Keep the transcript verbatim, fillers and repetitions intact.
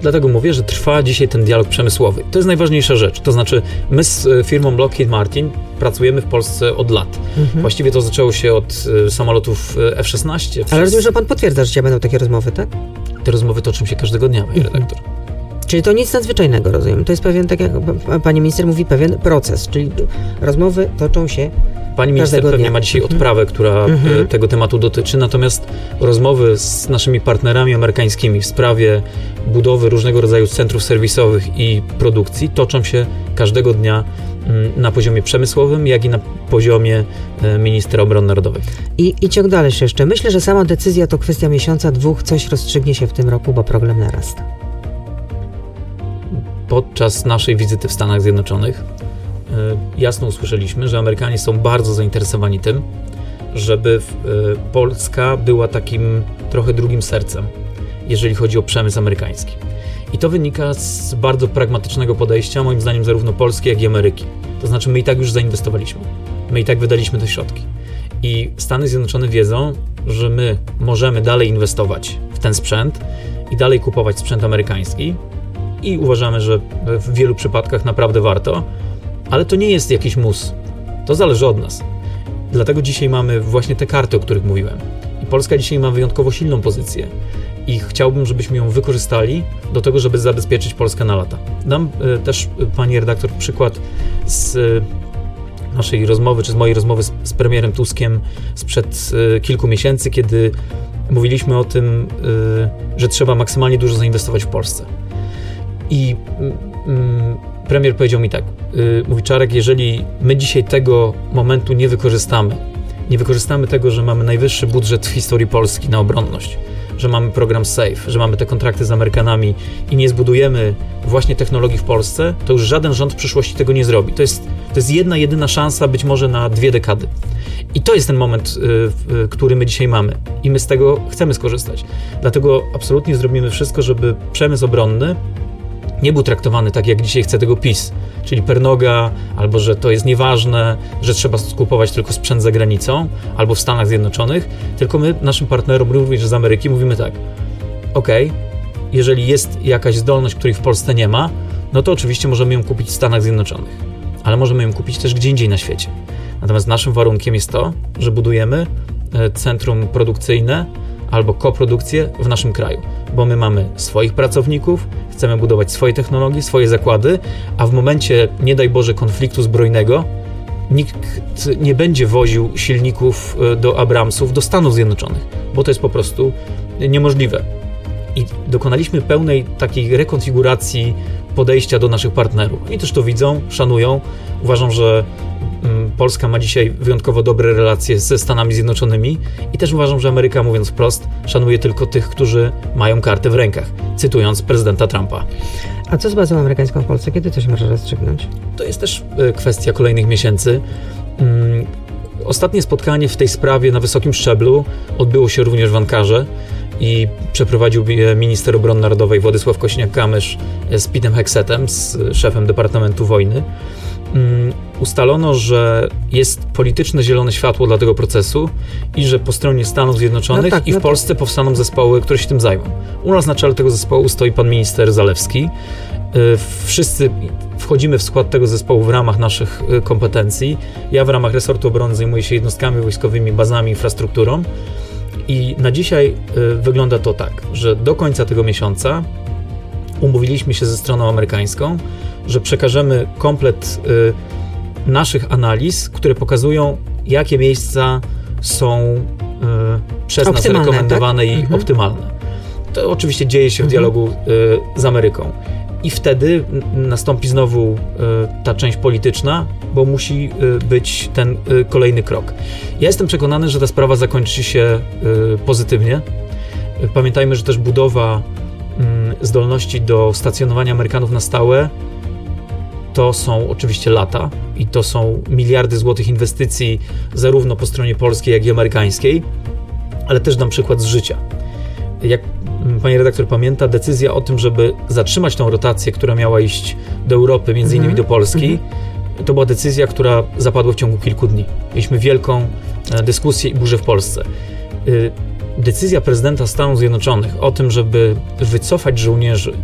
dlatego mówię, że trwa dzisiaj ten dialog przemysłowy. To jest najważniejsza rzecz. To znaczy, my z firmą Lockheed Martin pracujemy w Polsce od lat. Mhm. Właściwie to zaczęło się od y, samolotów F szesnaście. Ale rozumiem, że pan potwierdza, że dzisiaj będą takie rozmowy, tak? Te rozmowy toczą się każdego dnia, panie mhm. redaktor. Czyli to nic nadzwyczajnego, rozumiem. To jest pewien, tak jak pani minister mówi, pewien proces. Czyli rozmowy toczą się Pani minister każdego pewnie dnia. ma dzisiaj Mhm. odprawę, która Mhm. tego tematu dotyczy, natomiast rozmowy z naszymi partnerami amerykańskimi w sprawie budowy różnego rodzaju centrów serwisowych i produkcji toczą się każdego dnia na poziomie przemysłowym, jak i na poziomie ministra obrony narodowej. I, I ciąg dalszy jeszcze. Myślę, że sama decyzja to kwestia miesiąca, dwóch, coś rozstrzygnie się w tym roku, bo problem narasta. Podczas naszej wizyty w Stanach Zjednoczonych y, jasno usłyszeliśmy, że Amerykanie są bardzo zainteresowani tym, żeby w, y, Polska była takim trochę drugim sercem, jeżeli chodzi o przemysł amerykański. I to wynika z bardzo pragmatycznego podejścia, moim zdaniem, zarówno Polski, jak i Ameryki. To znaczy, my i tak już zainwestowaliśmy. My i tak wydaliśmy te środki. I Stany Zjednoczone wiedzą, że my możemy dalej inwestować w ten sprzęt i dalej kupować sprzęt amerykański i uważamy, że w wielu przypadkach naprawdę warto, ale to nie jest jakiś mus. To zależy od nas. Dlatego dzisiaj mamy właśnie te karty, o których mówiłem. I Polska dzisiaj ma wyjątkowo silną pozycję. I chciałbym, żebyśmy ją wykorzystali do tego, żeby zabezpieczyć Polskę na lata. Dam y, też, y, pani redaktor, przykład z y, naszej rozmowy, czy z mojej rozmowy z, z premierem Tuskiem sprzed y, kilku miesięcy, kiedy mówiliśmy o tym, y, że trzeba maksymalnie dużo zainwestować w Polsce. I y, y, premier powiedział mi tak, y, mówi: Czarek, jeżeli my dzisiaj tego momentu nie wykorzystamy, nie wykorzystamy tego, że mamy najwyższy budżet w historii Polski na obronność, że mamy program SAFE, że mamy te kontrakty z Amerykanami i nie zbudujemy właśnie technologii w Polsce, to już żaden rząd w przyszłości tego nie zrobi. To jest, to jest jedna, jedyna szansa być może na dwie dekady. I to jest ten moment, y, y, który my dzisiaj mamy. I my z tego chcemy skorzystać. Dlatego absolutnie zrobimy wszystko, żeby przemysł obronny nie był traktowany tak, jak dzisiaj chce tego PiS, czyli per noga, albo że to jest nieważne, że trzeba skupować tylko sprzęt za granicą, albo w Stanach Zjednoczonych, tylko my naszym partnerom, również z Ameryki, mówimy tak: okej, jeżeli jest jakaś zdolność, której w Polsce nie ma, no to oczywiście możemy ją kupić w Stanach Zjednoczonych, ale możemy ją kupić też gdzie indziej na świecie. Natomiast naszym warunkiem jest to, że budujemy centrum produkcyjne albo koprodukcję w naszym kraju, bo my mamy swoich pracowników, chcemy budować swoje technologie, swoje zakłady, a w momencie, nie daj Boże, konfliktu zbrojnego nikt nie będzie woził silników do Abramsów do Stanów Zjednoczonych, bo to jest po prostu niemożliwe. I dokonaliśmy pełnej takiej rekonfiguracji podejścia do naszych partnerów. Oni też to widzą, szanują. Uważam, że Polska ma dzisiaj wyjątkowo dobre relacje ze Stanami Zjednoczonymi i też uważam, że Ameryka, mówiąc wprost, szanuje tylko tych, którzy mają kartę w rękach, cytując prezydenta Trumpa. A co z bazą amerykańską w Polsce? Kiedy to się może rozstrzygnąć? To jest też kwestia kolejnych miesięcy. Ostatnie spotkanie w tej sprawie na wysokim szczeblu odbyło się również w Ankarze i przeprowadził je minister obrony narodowej Władysław Kosiniak-Kamysz z Petem Heksetem, z szefem Departamentu Wojny. Um, ustalono, że jest polityczne zielone światło dla tego procesu i że po stronie Stanów Zjednoczonych no tak, i w no Polsce tak. powstaną zespoły, które się tym zajmą. U nas na czele tego zespołu stoi pan minister Zalewski. Wszyscy wchodzimy w skład tego zespołu w ramach naszych kompetencji. Ja w ramach resortu obrony zajmuję się jednostkami wojskowymi, bazami, infrastrukturą. I na dzisiaj wygląda to tak, że do końca tego miesiąca umówiliśmy się ze stroną amerykańską, że przekażemy komplet y, naszych analiz, które pokazują, jakie miejsca są y, przez optymalne, nas rekomendowane tak? i mhm. optymalne. To oczywiście dzieje się w mhm. dialogu y, z Ameryką. I wtedy nastąpi znowu y, ta część polityczna, bo musi y, być ten y, kolejny krok. Ja jestem przekonany, że ta sprawa zakończy się y, pozytywnie. Y, pamiętajmy, że też budowa y, zdolności do stacjonowania Amerykanów na stałe to są oczywiście lata i to są miliardy złotych inwestycji zarówno po stronie polskiej, jak i amerykańskiej, ale też dam przykład z życia. Jak pani redaktor pamięta, decyzja o tym, żeby zatrzymać tą rotację, która miała iść do Europy, między innymi mm-hmm. do Polski, mm-hmm. to była decyzja, która zapadła w ciągu kilku dni. Mieliśmy wielką e, dyskusję i burzę w Polsce. E, decyzja prezydenta Stanów Zjednoczonych o tym, żeby wycofać żołnierzy